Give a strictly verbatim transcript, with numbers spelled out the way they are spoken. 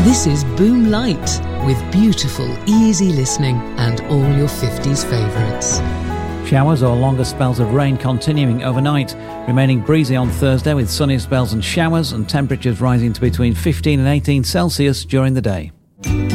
This is Boom Light, with beautiful, easy listening and all your fifties favourites. Showers or longer spells of rain continuing overnight, remaining breezy on Thursday with sunnier spells and showers, and temperatures rising to between fifteen and eighteen Celsius during the day.